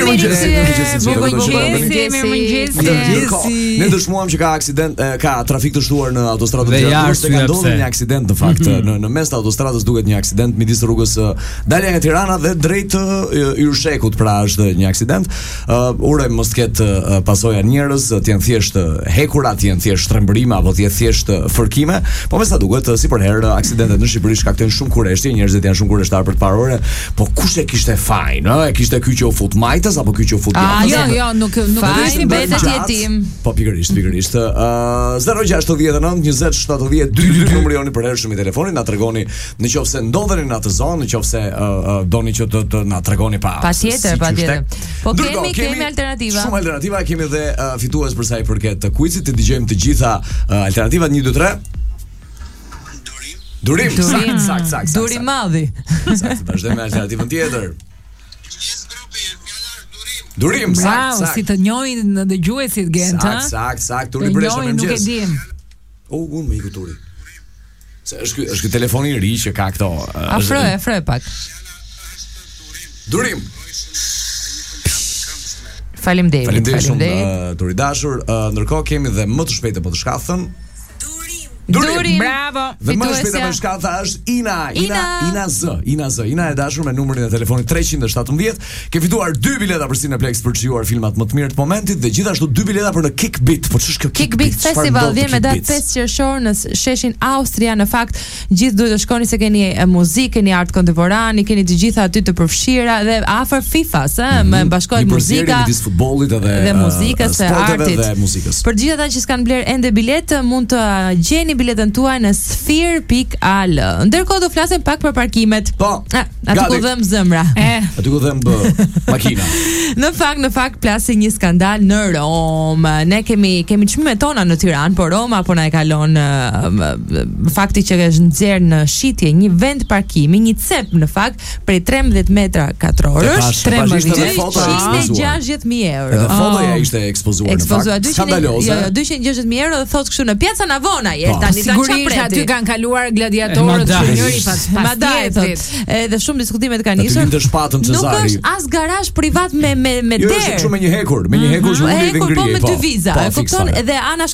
Ne dëshmuam që ka aksident, ka trafik të shtuar në autostradën e Tiranës, ka ndodhur një aksident në fakt në mes të autostradës, duket një aksident midis rrugës dalja nga Tirana dhe drejt Yrshekut, pra është një aksident. Urojmë mos ketë pasoja njerëz, të jenë thjesht hekura, të jenë thjesht trembërime apo të jenë thjesht fërkime, po me sa duket sipërherë aksidentet në Shqipëri shkaktojnë shumë kurreshti, njerëzit janë shumë kurreshtar për të parë orë, po kush e kishte fajin, e kishte ky që u fut majtës apo ky që u fut jashtë? Jo, nuk është vetë jetim. Po pikërisht. 069 20 70 222 numri joni për hershëm i telefonit, na tregoni nëse ndodheni në atë zonë, nëse doni që të na tregoni pa. Patjetër. Po kemi alternativa. Shumë alternativa, kemi edhe fitues për sa i përket të quizit, të dëgjojmë të gjitha alternativat 1 2 3. Durim. Sakt. Durim madhi. Sakt, vazhdojmë me alternativën tjetër. Durim, sakt. Si të njohin në dëgjuesit gent, ha? Sakt. Turi Bresha më mëngjes. Nuk e dim. Unë më iku Turi. Se është telefoni i ri që ka këto. Afro pak. Durim. Faleminderit shumë Turi dashur. Ndërkohë kemi dhe më të shpejtë po të shkathën. Durim. Bravo. Dhe më shpejt me shkatha është Ina Z. Ina e dashur me numrin e telefonit 317. Ke fituar 2 bileta për Cineplex për të shijuar filmat më të mirë të momentit dhe gjithashtu 2 bileta për në Kickbeat. Po ç'është kjo Kickbeat Festival vjen me datë 5 qershor në sheshin Austria. Në fakt, gjithë duhet të shkoni se keni muzikë, keni art kontemporan, keni të gjitha aty të përfshira dhe afër FIFA-s, me bashkohet muzika, midis futbollit dhe muzikës së artit. Dhe muzikës. Për gjithë ata që s'kan bler ende biletë, mund të gjeni biletën tuaj në sphere.al. Ndërkohë do flasim pak për parkimet. Po. Aty ku dhëm zëmra. Aty ku dhëm makina. Në fakt plasi një skandal në Rom. Ne kemi çmimet tona në Tiranë, por Roma po na e kalon fakti që është nxjerr në shitje një vend parkimi, një cep në fakt prej 13 metra katrorësh, 260.000 euro. Edhe fotoja ishte ekspozuar në fakt. Skandaloze. Jo, 260.000 euro dhe thotë kështu në Piazza Navona, tani sigurisht aty kanë kaluar gladiatorët njëri pas tjetrit. Edhe shumë diskutime kanë nisur. Nuk është as garazh privat me derë. Jo, është kështu me një hekur, që mundi të ngrihet. Po me 2 viza. E kupton? Edhe ana